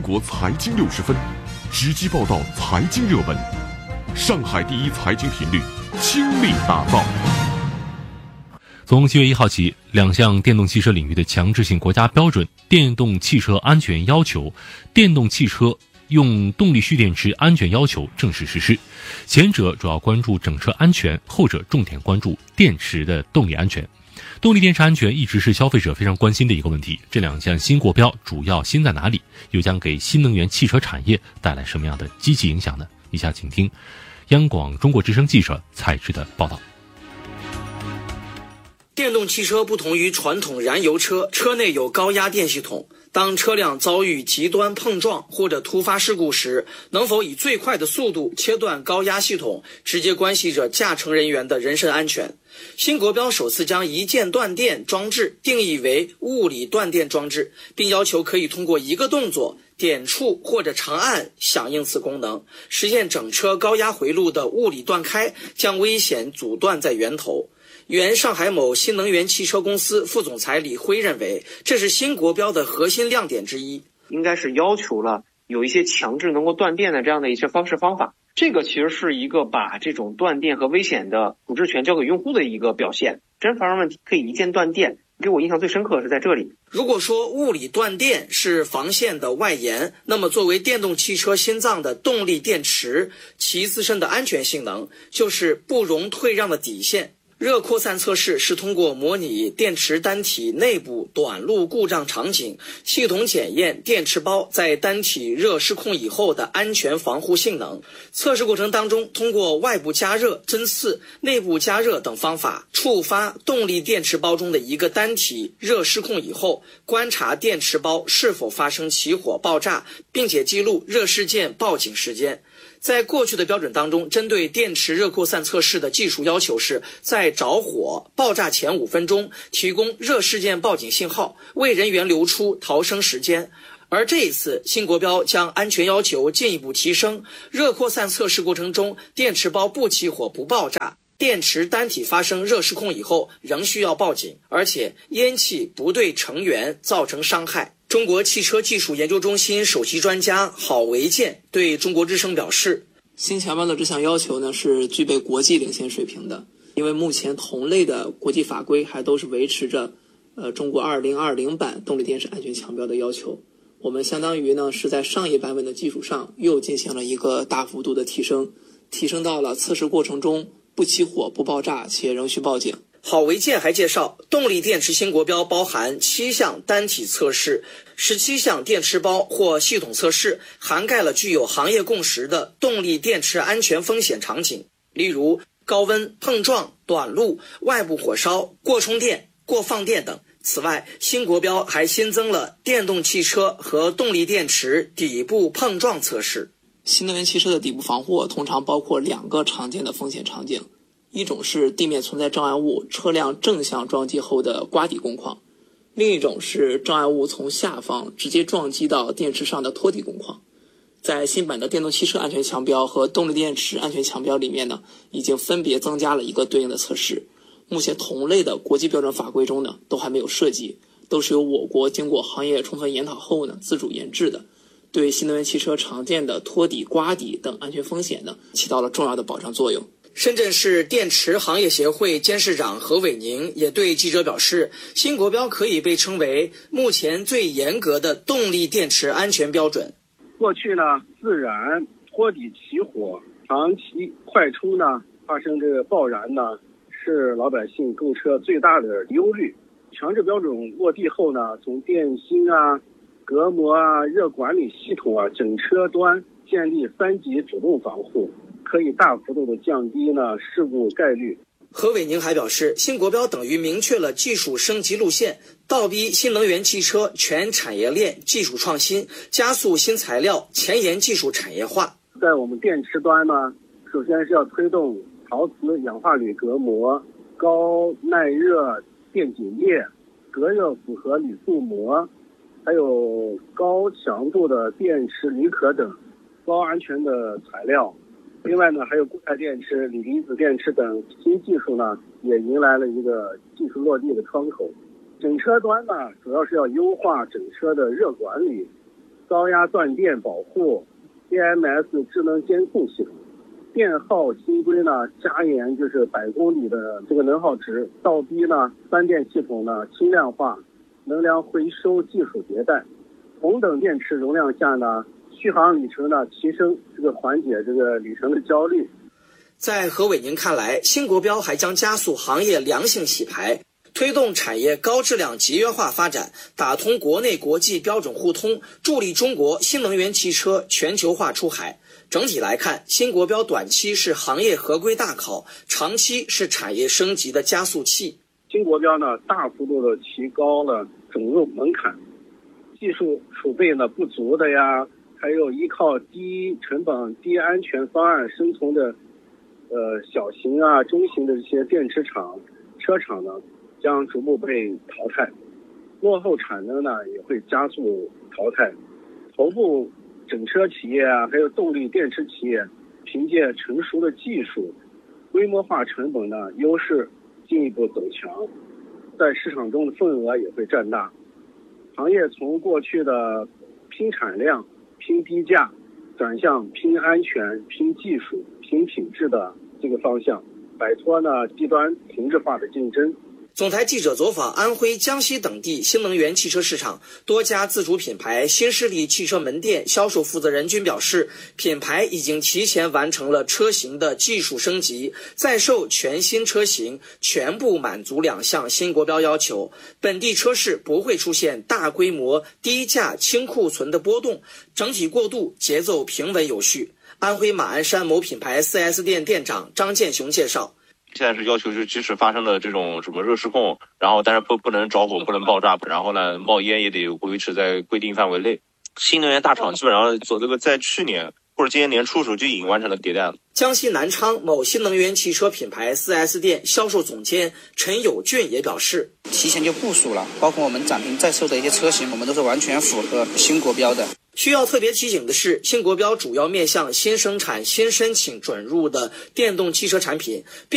国财经60分，直击报道财经热门。上海第一财经频率倾力打造。 从7月1号起，2项电动汽车领域的强制性国家标准《电动汽车安全要求》《电动汽车用动力蓄电池安全要求》正式实施。前者主要关注整车安全，后者重点关注电池的动力安全。动力电池安全一直是消费者非常关心的一个问题，这2项新国标主要新在哪里？又将给新能源汽车产业带来什么样的积极影响呢？以下请听央广中国之声记者蔡志的报道。 电动汽车不同于传统燃油车，车内有高压电系统。当车辆遭遇极端碰撞或者突发事故时，能否以最快的速度切断高压系统，直接关系着驾乘人员的人身安全。新国标首次将一键断电装置定义为物理断电装置，并要求可以通过一个动作点触或者长按响应此功能，实现整车高压回路的物理断开，将危险阻断在源头。原上海某新能源汽车公司副总裁李辉认为，这是新国标的核心亮点之一。 应该是要求了有一些强制能够断电的这样的一些方式方法，这个其实是一个把这种断电和危险的处置权交给用户的一个表现。真发生问题可以一键断电，给我印象最深刻的是在这里。 如果说物理断电是防线的外延，那么作为电动汽车心脏的动力电池，其自身的安全性能就是不容退让的底线。热扩散测试是通过模拟电池单体内部短路故障场景，系统检验电池包在单体热失控以后的安全防护性能。测试过程当中，通过外部加热、针刺、内部加热等方法，触发动力电池包中的一个单体热失控以后，观察电池包是否发生起火爆炸，并且记录热事件报警时间。在过去的标准当中，针对电池热扩散测试的技术要求是在着火爆炸前5分钟提供热事件报警信号，为人员留出逃生时间。而这一次新国标将安全要求进一步提升，热扩散测试过程中电池包不起火不爆炸，电池单体发生热失控以后仍需要报警，而且烟气不对成员造成伤害。中国汽车技术研究中心首席专家郝维健对中国之声表示， 新强标的这项要求呢是具备国际领先水平的，因为目前同类的国际法规还都是维持着中国2020版动力电池安全强标的要求。我们相当于呢是在上一版本的基础上又进行了一个大幅度的提升到了测试过程中不起火不爆炸且仍需报警。 郝维健还介绍，动力电池新国标包含7项单体测试、17项电池包或系统测试，涵盖了具有行业共识的动力电池安全风险场景，例如高温、碰撞、短路、外部火烧、过充电、过放电等。此外，新国标还新增了电动汽车和动力电池底部碰撞测试。 新能源汽车的底部防护通常包括2个常见的风险场景，一种是地面存在障碍物，车辆正向撞击后的刮底工况；另一种是障碍物从下方直接撞击到电池上的托底工况。在新版的电动汽车安全强标和动力电池安全强标里面呢，已经分别增加了一个对应的测试。目前同类的国际标准法规中呢，都还没有涉及，都是由我国经过行业充分研讨后呢，自主研制的，对新能源汽车常见的托底、刮底等安全风险呢，起到了重要的保障作用。 深圳市电池行业协会监事长何伟宁也对记者表示，新国标可以被称为目前最严格的动力电池安全标准。 过去呢，自燃、托底起火、长期快充呢，发生这个爆燃呢，是老百姓购车最大的忧虑。强制标准落地后呢，从电芯啊、隔膜啊、热管理系统啊，整车端建立3级主动防护，可以大幅度的降低呢事故概率。 何伟宁还表示，新国标等于明确了技术升级路线，倒逼新能源汽车全产业链技术创新，加速新材料前沿技术产业化。 在我们电池端呢，首先是要推动陶瓷氧化铝隔膜、高耐热电紧液、隔热复合铝塑膜，还有高强度的电池铝壳等高安全的材料。另外呢，还有固态电池、锂离子电池等新技术呢，也迎来了一个技术落地的窗口。整车端呢，主要是要优化整车的热管理， 高压断电保护、AMS 智能监控系统。电耗新规呢加严就是100公里的这个能耗值，倒逼呢三电系统呢轻量化，能量回收技术迭代。同等电池容量下呢，续航里程呢提升，这个缓解这个里程的焦虑。 在何伟宁看来，新国标还将加速行业良性洗牌，推动产业高质量节约化发展，打通国内国际标准互通，助力中国新能源汽车全球化出海。整体来看，新国标短期是行业合规大考，长期是产业升级的加速器。 新国标呢大幅度的提高了准入门槛，技术储备呢不足的呀，还有依靠低成本、低安全方案生存的小型啊、中型的这些电池厂、车厂呢，将逐步被淘汰，落后产能呢也会加速淘汰。头部整车企业啊，还有动力电池企业，凭借成熟的技术、规模化成本的优势，进一步走强，在市场中的份额也会占大。行业从过去的拼产量、拼低价，转向拼安全、拼技术、拼品质的这个方向，摆脱呢低端停滞化的竞争。 总台记者走访安徽、江西等地新能源汽车市场，多家自主品牌、新势力汽车门店销售负责人均表示，品牌已经提前完成了车型的技术升级，在售全新车型全部满足2项新国标要求，本地车市不会出现大规模低价清库存的波动，整体过渡节奏平稳有序。安徽马鞍山某品牌 4S 店店长张建雄介绍， 现在是要求，就即使发生了这种什么热失控，然后但是不能着火，不能爆炸，然后呢冒烟也得维持在规定范围内。新能源大厂基本上做这个，在去年或者今年年初时候就已经完成了迭代了。 江西南昌某新能源汽车品牌 4S 店销售总监陈友俊也表示， 提前就部署了，包括我们展厅在售的一些车型，我们都是完全符合新国标的。 需要特别提醒的是，新国标主要面向新生产、新申请准入的电动汽车产品，